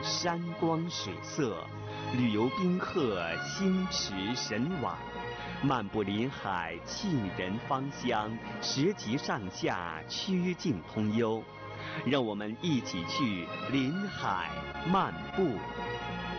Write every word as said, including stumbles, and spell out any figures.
山光水色，旅游宾客心驰神往，漫步临海沁人芳香，十级上下曲径通幽。让我们一起去临海漫步。